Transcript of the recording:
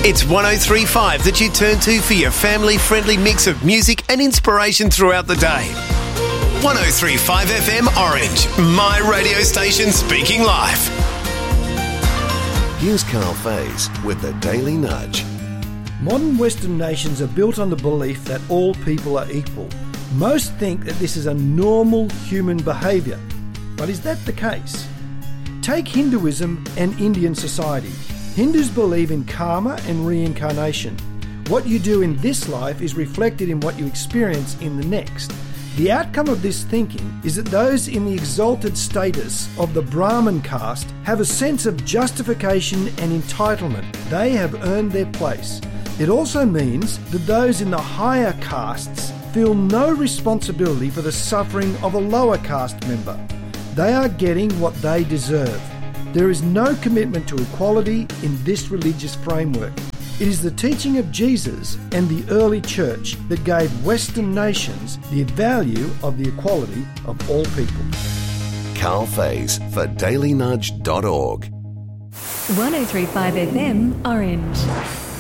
It's 103.5 that you turn to for your family-friendly mix of music and inspiration throughout the day. 103.5 FM Orange, my radio station speaking live. Here's Carl Faze with the Daily Nudge. Modern Western nations are built on the belief that all people are equal. Most think that this is a normal human behaviour. But is that the case? Take Hinduism and Indian society. Hindus believe in karma and reincarnation. What you do in this life is reflected in what you experience in the next. The outcome of this thinking is that those in the exalted status of the Brahmin caste have a sense of justification and entitlement. They have earned their place. It also means that those in the higher castes feel no responsibility for the suffering of a lower caste member. They are getting what they deserve. There is no commitment to equality in this religious framework. It is the teaching of Jesus and the early church that gave Western nations the value of the equality of all people. Carl Faze for dailynudge.org. 103.5 FM Orange.